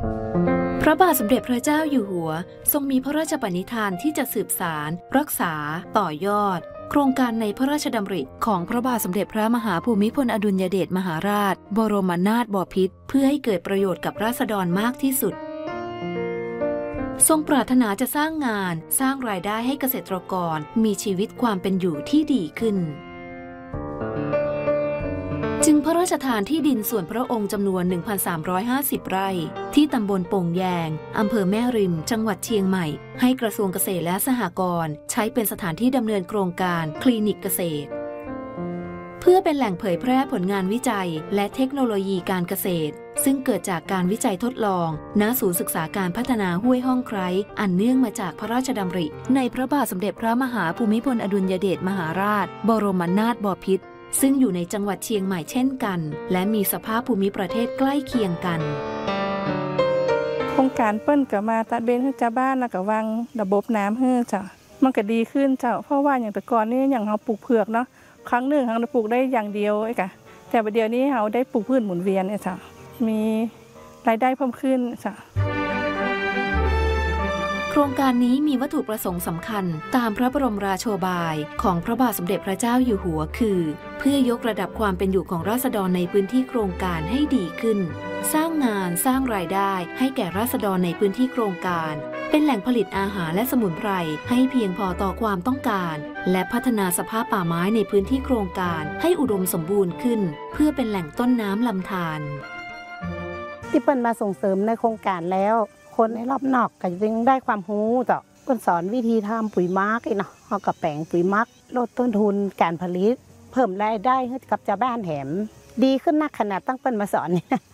พระบาทสมเด็จพระเจ้าอยู่หัวทรงมีพระราชปณิธานที่จะสืบสานรักษาต่อยอดโครงการในพระราชดำริของพระบาทสมเด็จพระมหาภูมิพลอดุลยเดชมหาราชบรมนาถบพิตรเพื่อให้เกิดประโยชน์กับราษฎรมากที่สุดทรงปรารถนาจะสร้างงานสร้างรายได้ให้เกษตรกรมีชีวิตความเป็นอยู่ที่ดีขึ้นจึงพระราชทานที่ดินส่วนพระองค์จำนวน 1,350 ไร่ที่ตำบลโป่งแยงอำเภอแม่ริมจังหวัดเชียงใหม่ให้กระทรวงเกษตรและสหกรณ์ใช้เป็นสถานที่ดำเนินโครงการคลินิกเกษตรเพื่อเป็นแหล่งเผยแพร่ผลงานวิจัยและเทคโนโลยีการเกษตรซึ่งเกิดจากการวิจัยทดลองณศูนย์ศึกษาการพัฒนาห้วยห้องไคร้อันเนื่องมาจากพระราชดำริในพระบาทสมเด็จพระมหาภูมิพลอดุลยเดชมหาราชบรมนาถบพิตรซึ่งอยู่ในจังหวัดเชียงใหม่เช่นกันและมีสภาพภูมิประเทศใกล้เคียงกันโครงการเปิ้นก็มาตัดเบนให้ชาวบ้านแล้วก็วางระบบน้ำให้จ้ะมันก็ดีขึ้นเจ้าเพราะว่าอย่างแต่ก่อนนี่อย่างเราปลูกเผือกเนาะครั้งหนึ่งเราปลูกได้อย่างเดียวไอ้กะแต่ประเดี๋ยวนี้เราได้ปลูกพืชหมุนเวียนเนี่ยจ้ะมีรายได้เพิ่มขึ้นจ้ะโครงการนี้มีวัตถุประสงค์สำคัญตามพระบรมราโชบายของพระบาทสมเด็จพระเจ้าอยู่หัวคือเพื่อยกระดับความเป็นอยู่ของราษฎรในพื้นที่โครงการให้ดีขึ้นสร้างงานสร้างรายได้ให้แก่ราษฎรในพื้นที่โครงการเป็นแหล่งผลิตอาหารและสมุนไพรให้เพียงพอต่อความต้องการและพัฒนาสภาพป่าไม้ในพื้นที่โครงการให้อุดมสมบูรณ์ขึ้นเพื่อเป็นแหล่งต้นน้ำลำธารที่เปิ้นมาส่งเสริมในโครงการแล้วคนในรอบนอกก็จึงได้ความรู้ต่อเปิ้นสอนวิธีทำปุ๋ยหมักเนาะเฮาก็แปลงปุ๋ยหมักลดต้นทุนการผลิตเพิ่มรายได้ให้กับชาวบ้านแถมดีขึ้นนักขนาดตั้งเปิ้นมาสอน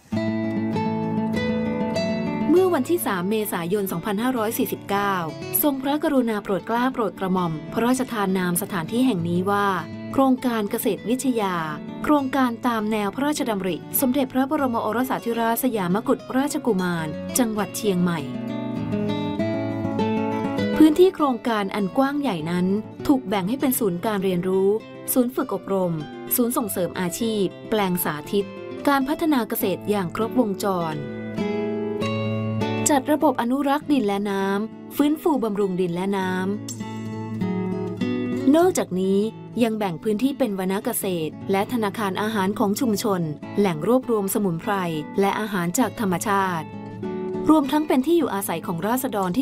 เมื่อวันที่ 3 เมษายน 2549 ทรงพระกรุณาโปรดเกล้าโปรดกระหม่อมพระราชทานนามสถานที่แห่งนี้ว่าโครงการเกษตรวิทยาโครงการตามแนวพระราชดำริสมเด็จพระบรมโอรสาธิราชสยามกุฎราชกุมารจังหวัดเชียงใหม่พื้นที่โครงการอันกว้างใหญ่นั้นถูกแบ่งให้เป็นศูนย์การเรียนรู้ศูนย์ฝึกอบรมศูนย์ส่งเสริมอาชีพแปลงสาธิตการพัฒนาเกษตรอย่างครบวงจรจัดระบบอนุรักษ์ดินและน้ำฟื้นฟูบำรุงดินและน้ำนอกจากนี้ยังแบ่งพื้นที่เป็นวนาเกษตรและธนาคารอาหารของชุมชนแหล่งรวบรวมสมุนไพรและอาหารจากธรรมชาติรวมทั้งเป็นที่อยู่อาศัยของราษฎรที่